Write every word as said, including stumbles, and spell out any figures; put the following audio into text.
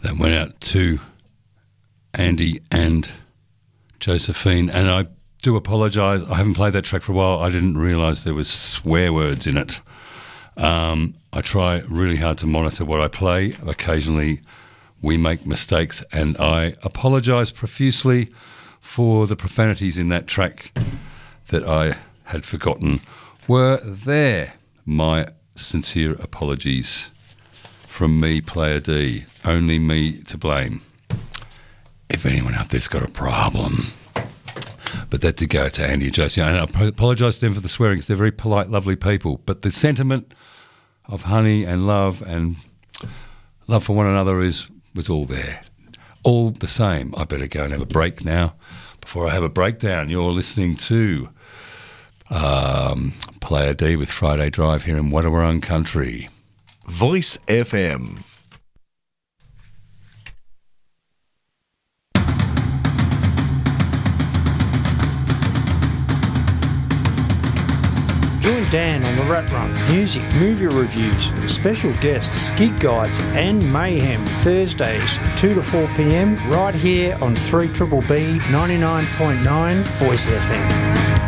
That went out to Andy and Josephine, and I do apologise. I haven't played that track for a while. I didn't realise there was swear words in it. Um, I try really hard to monitor what I play. Occasionally we make mistakes, and I apologise profusely for the profanities in that track that I had forgotten were there. My sincere apologies from me, Player D. Only me to blame. If anyone out there's got a problem. But that did go to Andy and Josie. And I apologise to them for the swearing, because they're very polite, lovely people. But the sentiment of honey and love and love for one another is was all there. All the same. I better go and have a break now. Before I have a breakdown, you're listening to um, Player D with Friday Drive here in Wadawurrung Country. Voice F M. Join Dan on the Rat Run. Music, movie reviews, special guests, gig guides and mayhem. Thursdays, two to four p.m. right here on three B B B ninety-nine point nine Voice F M.